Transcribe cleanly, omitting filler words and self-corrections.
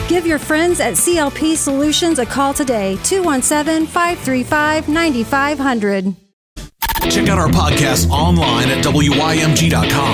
Give your friends at CLP Solutions a call today, 217-535-9500. Check out our podcast online at WYMG.com.